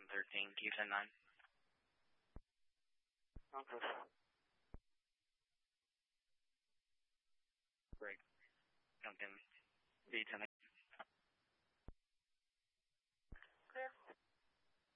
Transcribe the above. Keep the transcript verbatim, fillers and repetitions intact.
thirteen, Q ten nine. Okay. Break. Duncan, V ten